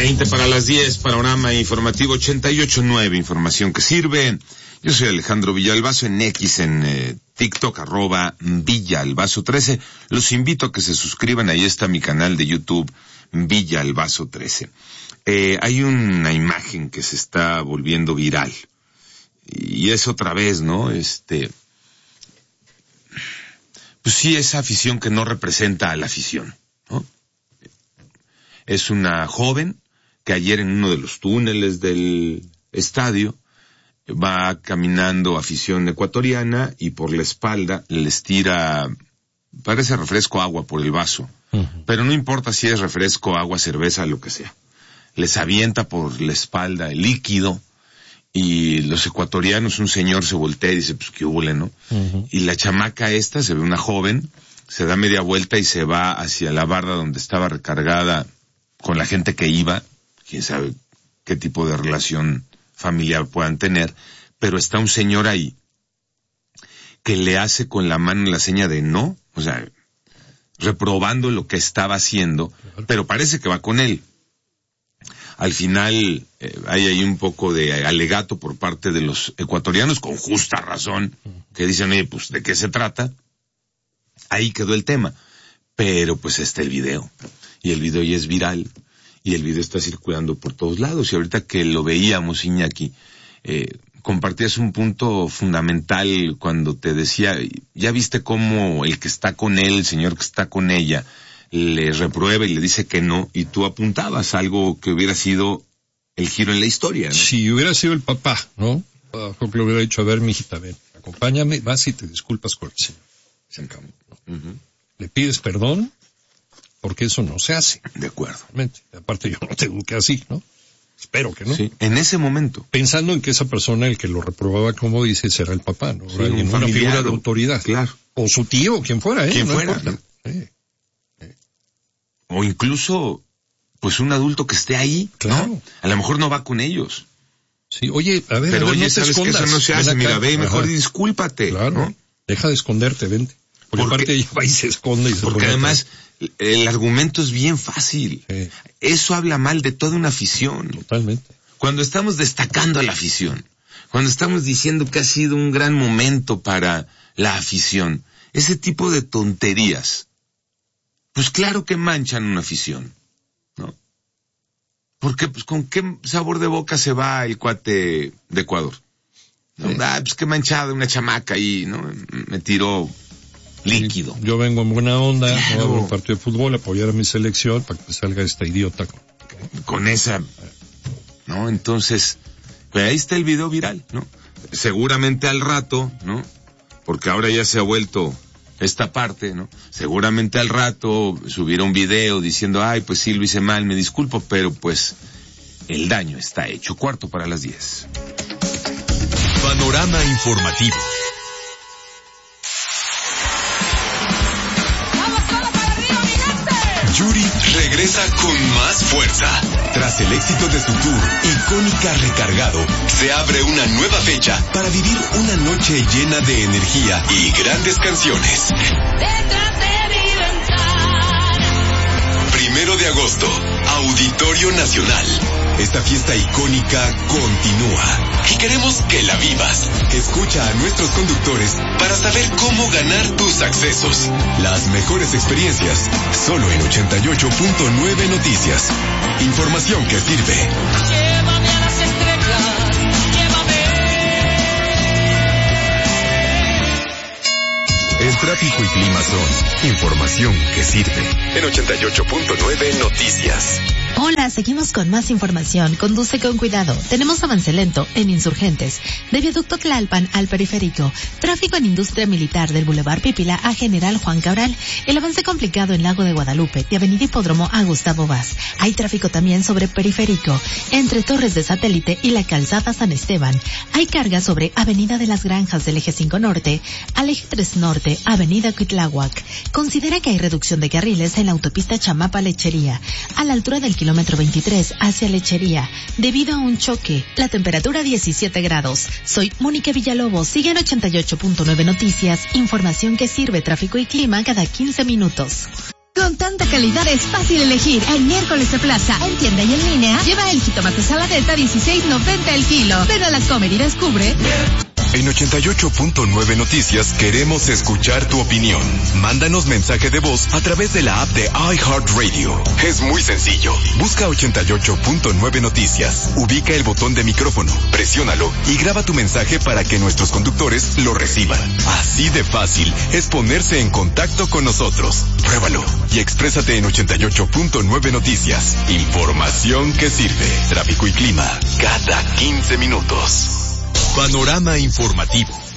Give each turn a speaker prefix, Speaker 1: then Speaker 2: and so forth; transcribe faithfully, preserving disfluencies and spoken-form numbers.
Speaker 1: veinte para las diez, panorama informativo ochenta y ocho punto nueve, información que sirve. Yo soy Alejandro Villalbazo, en X, en eh, TikTok, arroba Villalbazo trece. Los invito a que se suscriban, ahí está mi canal de YouTube, Villalbazo trece. Eh, hay una imagen que se está volviendo viral. Y es otra vez, ¿no? Este, pues sí, esa afición que no representa a la afición, ¿no? Es una joven que ayer en uno de los túneles del estadio va caminando afición ecuatoriana y por la espalda les tira, parece refresco, agua por el vaso. Uh-huh. Pero no importa si es refresco, agua, cerveza, lo que sea. Les avienta por la espalda el líquido y los ecuatorianos, un señor se voltea y dice, pues qué hule, ¿no? Uh-huh. Y la chamaca esta, se ve una joven, se da media vuelta y se va hacia la barda donde estaba recargada con la gente que iba, quién sabe qué tipo de relación familiar puedan tener, pero está un señor ahí que le hace con la mano la seña de no, o sea, reprobando lo que estaba haciendo, pero parece que va con él. Al final eh, hay ahí un poco de alegato por parte de los ecuatorianos, con justa razón, que dicen, oye, pues, ¿de qué se trata? Ahí quedó el tema. Pero pues está el video, y el video ya es viral, y el video está circulando por todos lados, y ahorita que lo veíamos, Iñaki, eh, compartías un punto fundamental cuando te decía, ya viste cómo el que está con él, el señor que está con ella, le reprueba y le dice que no, y tú apuntabas algo que hubiera sido el giro en la historia, ¿no?
Speaker 2: Si hubiera sido el papá, ¿no? Por ejemplo, le hubiera dicho, a ver, mijita, ven, acompáñame, vas y te disculpas con el señor. Se acabó, ¿no? Uh-huh. Le pides perdón, porque eso no se hace.
Speaker 1: De acuerdo.
Speaker 2: Aparte yo no te eduqué así, ¿no? Espero que no.
Speaker 1: Sí, en ese momento.
Speaker 2: Pensando en que esa persona, el que lo reprobaba, como dices, era el papá, ¿no? Sí, un una figura de autoridad.
Speaker 1: Claro.
Speaker 2: O su tío, o quien fuera, ¿eh?
Speaker 1: Quien
Speaker 2: no
Speaker 1: fuera.
Speaker 2: Importa. Sí. Sí.
Speaker 1: O incluso, pues un adulto que esté ahí, claro, ¿no? A lo mejor no va con ellos.
Speaker 2: Sí, oye, a ver,
Speaker 1: pero
Speaker 2: a ver,
Speaker 1: oye,
Speaker 2: no te
Speaker 1: sabes
Speaker 2: escondas.
Speaker 1: Que eso no se hace, mira, ve, mejor y discúlpate.
Speaker 2: Claro,
Speaker 1: ¿no?
Speaker 2: Deja de esconderte, vente. Porque, porque aparte ella va y se esconde y se
Speaker 1: Porque además, atrás. El argumento es bien fácil.
Speaker 2: Sí.
Speaker 1: Eso habla mal de toda una afición.
Speaker 2: Totalmente.
Speaker 1: Cuando estamos destacando a la afición, cuando estamos diciendo que ha sido un gran momento para la afición, ese tipo de tonterías, pues claro que manchan una afición, ¿no? Porque, pues, ¿con qué sabor de boca se va el cuate de Ecuador? ¿No? Sí. Ah, pues qué manchada, una chamaca ahí, ¿no? Me tiró líquido.
Speaker 2: Yo vengo en buena onda, claro, ¿no? A un partido de fútbol, apoyar a mi selección para que salga esta idiota.
Speaker 1: Con esa, ¿no? Entonces, pues ahí está el video viral, ¿no? Seguramente al rato, ¿no? Porque ahora ya se ha vuelto esta parte, ¿no? Seguramente al rato subirá un video diciendo, ay, pues sí, lo hice mal, me disculpo, pero pues el daño está hecho. Cuarto para las diez.
Speaker 3: Panorama informativo. Yuri regresa con más fuerza. Tras el éxito de su tour, Icónica Recargado, se abre una nueva fecha para vivir una noche llena de energía y grandes canciones. Detrás de mi ventana. Primero de agosto, Auditorio Nacional. Esta fiesta icónica continúa y queremos que la vivas. Escucha a nuestros conductores para saber cómo ganar tus accesos. Las mejores experiencias, solo en ochenta y ocho punto nueve Noticias. Información que sirve. Llévame a las estrellas, llévame. El tráfico y clima son información que sirve. En ochenta y ocho punto nueve Noticias.
Speaker 4: Hola, seguimos con más información. Conduce con cuidado. Tenemos avance lento en Insurgentes, de Viaducto Tlalpan al Periférico. Tráfico en Industria Militar del Boulevard Pípila a General Juan Cabral. El avance complicado en Lago de Guadalupe, de Avenida Hipódromo a Gustavo Vaz. Hay tráfico también sobre Periférico, entre Torres de Satélite y la Calzada San Esteban. Hay carga sobre Avenida de las Granjas del Eje cinco Norte al Eje tres Norte, Avenida Cuitláhuac. Considera que hay reducción de carriles en la autopista Chamapa-Lechería, a la altura del kilómetro veintitrés hacia Lechería, debido a un choque. La temperatura diecisiete grados. Soy Mónica Villalobos. Sigue en ochenta y ocho punto nueve Noticias. Información que sirve, tráfico y clima cada quince minutos.
Speaker 5: Con tanta calidad es fácil elegir. En Miércoles de Plaza, en tienda y en línea, lleva el jitomate saladeta dieciséis noventa el kilo. Ven a la Comer y descubre.
Speaker 3: En ochenta y ocho punto nueve Noticias queremos escuchar tu opinión. Mándanos mensaje de voz a través de la app de iHeartRadio. Es muy sencillo. Busca ochenta y ocho punto nueve Noticias. Ubica el botón de micrófono, presiónalo y graba tu mensaje para que nuestros conductores lo reciban. Así de fácil es ponerse en contacto con nosotros. Pruébalo y exprésate en ochenta y ocho punto nueve Noticias. Información que sirve. Tráfico y clima cada quince minutos. Panorama informativo.